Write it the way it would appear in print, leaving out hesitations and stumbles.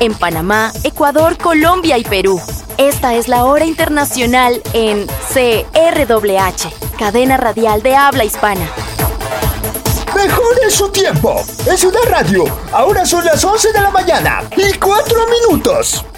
en Panamá, Ecuador, Colombia y Perú. Esta es la hora internacional en CRWH, cadena radial de habla hispana. Mejore su tiempo. En Ciudad Radio, ahora son las 11 de la mañana y 4 minutos.